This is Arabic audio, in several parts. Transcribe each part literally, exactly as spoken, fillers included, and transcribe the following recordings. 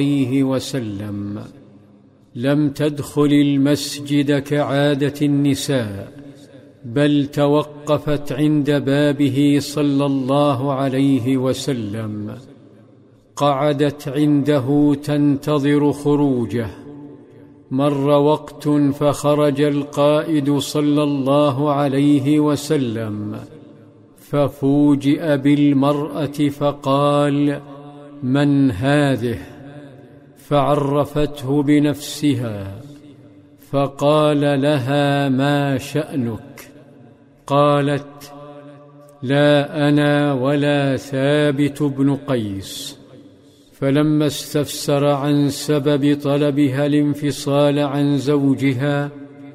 عليه وسلم لم تدخل المسجد كعادة النساء، بل توقفت عند بابه صلى الله عليه وسلم، قعدت عنده تنتظر خروجه. مر وقت فخرج القائد صلى الله عليه وسلم، ففوجئ بالمرأة فقال: من هذه؟ فعرفته بنفسها، فقال لها: ما شأنك؟ قالت: لا أنا ولا ثابت بن قيس. فلما استفسر عن سبب طلبها الانفصال عن زوجها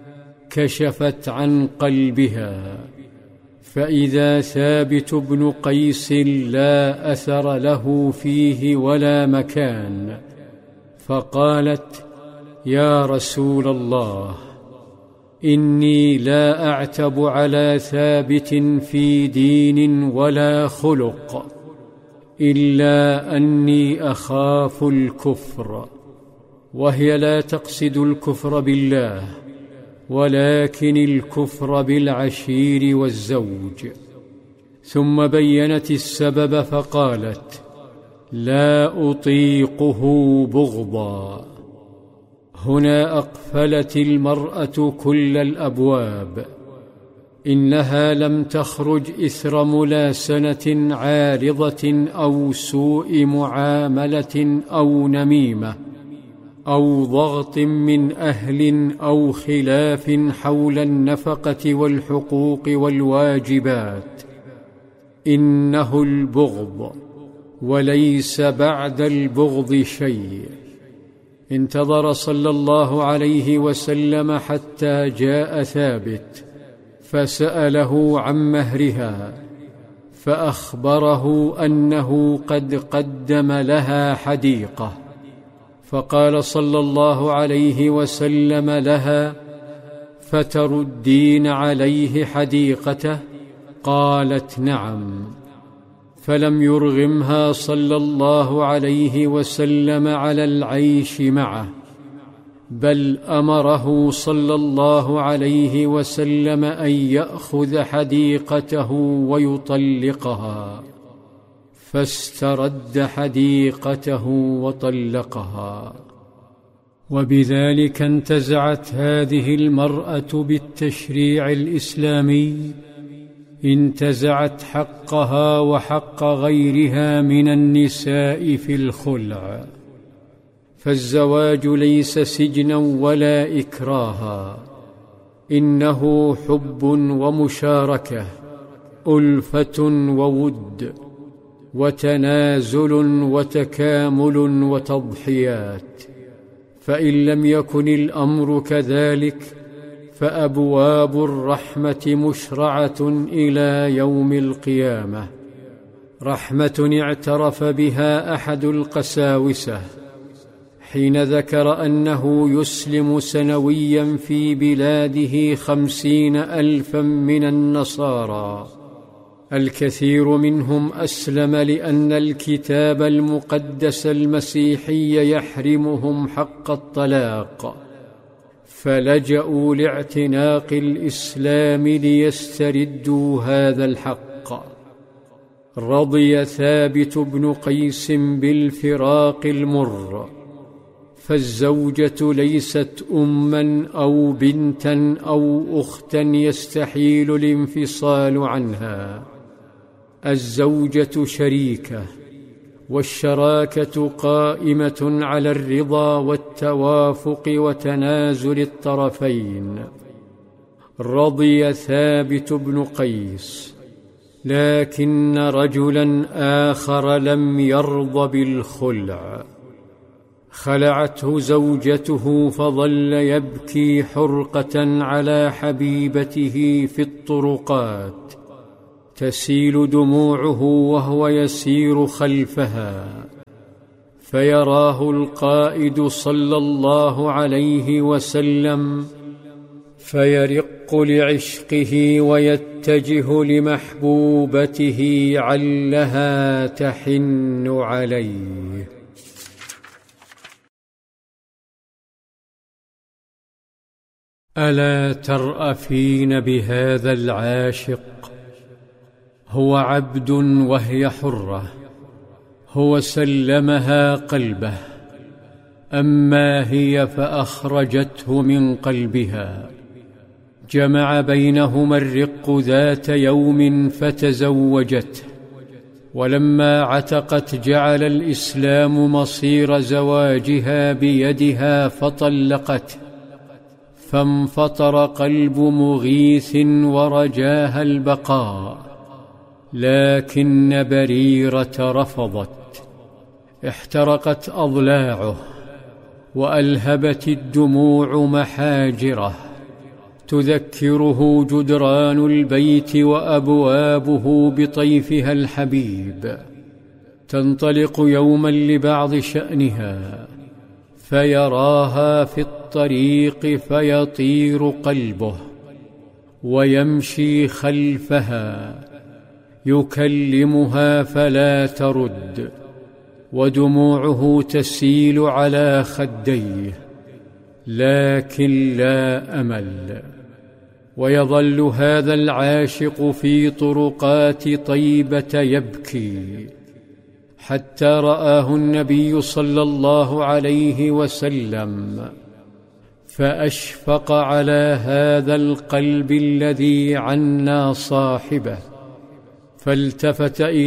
كشفت عن قلبها، فإذا ثابت بن قيس لا أثر له فيه ولا مكان، فقالت: يا رسول الله، إني لا أعتب على ثابت في دين ولا خلق، إلا أني أخاف الكفر. وهي لا تقصد الكفر بالله، ولكن الكفر بالعشير والزوج. ثم بينت السبب فقالت: لا أطيقه بغضا. هنا أقفلت المرأة كل الأبواب. إنها لم تخرج إثر ملاسنة عارضة أو سوء معاملة أو نميمة أو ضغط من أهل أو خلاف حول النفقة والحقوق والواجبات. إنه البغض، وليس بعد البغض شيء. انتظر صلى الله عليه وسلم حتى جاء ثابت، فسأله عن مهرها، فأخبره أنه قد قدم لها حديقة. فقال صلى الله عليه وسلم لها: فتردين عليه حديقته؟ قالت: نعم. فلم يرغمها صلى الله عليه وسلم على العيش معه، بل أمره صلى الله عليه وسلم أن يأخذ حديقته ويطلقها، فاسترد حديقته وطلقها. وبذلك انتزعت هذه المرأة بالتشريع الإسلامي، انتزعت حقها وحق غيرها من النساء في الخلع. فالزواج ليس سجنا ولا إكراها، إنه حب ومشاركة، ألفة وود، وتنازل وتكامل وتضحيات. فإن لم يكن الأمر كذلك فأبواب الرحمة مشرعة إلى يوم القيامة. رحمة اعترف بها أحد القساوسة حين ذكر أنه يسلم سنويا في بلاده خمسين ألفا من النصارى، الكثير منهم أسلم لأن الكتاب المقدس المسيحي يحرمهم حق الطلاق، فلجأوا لاعتناق الإسلام ليستردوا هذا الحق. رضي ثابت بن قيس بالفراق المر، فالزوجة ليست أما أو بنتا أو أختا يستحيل الانفصال عنها. الزوجة شريكة، والشراكة قائمة على الرضا والتوافق وتنازل الطرفين. رضي ثابت بن قيس، لكن رجلا آخر لم يرض بالخلع. خلعته زوجته، فظل يبكي حرقة على حبيبته في الطرقات، تسيل دموعه وهو يسير خلفها، فيراه القائد صلى الله عليه وسلم فيرق لعشقه ويتجه لمحبوبته علها تحن عليه. ألا ترأفين بهذا العاشق؟ هو عبد وهي حرة، هو سلمها قلبه، أما هي فأخرجته من قلبها. جمع بينهما الرق ذات يوم فتزوجته، ولما عتقت جعل الإسلام مصير زواجها بيدها فطلقته، فانفطر قلب مغيث ورجاها البقاء، لكن بريرة رفضت. احترقت أضلاعه وألهبت الدموع محاجره، تذكره جدران البيت وأبوابه بطيفها الحبيب. تنطلق يوما لبعض شأنها فيراها في الطريق فيطير قلبه، ويمشي خلفها يكلمها فلا ترد، ودموعه تسيل على خديه، لكن لا أمل. ويظل هذا العاشق في طرقات طيبة يبكي، حتى رآه النبي صلى الله عليه وسلم، فأشفق على هذا القلب الذي عنى صاحبه، فالتفت إليه